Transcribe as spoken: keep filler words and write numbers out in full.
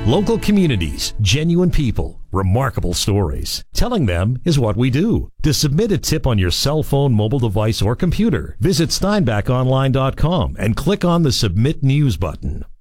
Local communities, genuine people, remarkable stories. Telling them is what we do. To submit a tip on your cell phone, mobile device, or computer, visit steinbach online dot com and click on the Submit News button.